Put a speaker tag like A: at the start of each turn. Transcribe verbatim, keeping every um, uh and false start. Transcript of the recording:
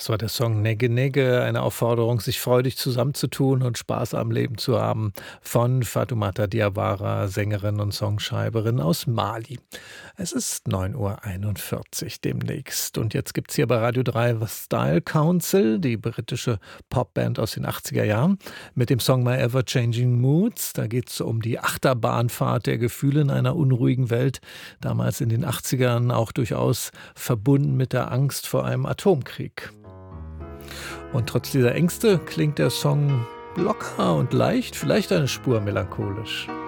A: Das war der Song „Negge Negge", eine Aufforderung, sich freudig zusammenzutun und Spaß am Leben zu haben, von Fatoumata Diawara, Sängerin und Songschreiberin aus Mali. Es ist neun Uhr einundvierzig demnächst. Und jetzt gibt's hier bei Radio drei was Style Council, die britische Popband aus den achtziger Jahren, mit dem Song My Ever Changing Moods. Da geht's um die Achterbahnfahrt der Gefühle in einer unruhigen Welt, damals in den achtzigern auch durchaus verbunden mit der Angst vor einem Atomkrieg. Und trotz dieser Ängste klingt der Song locker und leicht, vielleicht eine Spur melancholisch.